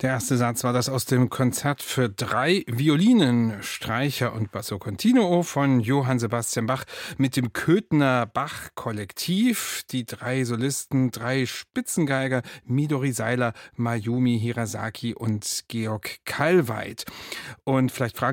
Der erste Satz war das aus dem Konzert für 3 Violinen, Streicher und Basso Continuo von Johann Sebastian Bach mit dem Köthner Bach-Kollektiv. Die 3 Solisten, 3 Spitzengeiger, Midori Seiler, Mayumi Hirasaki und Georg Kallweit. Und vielleicht fragen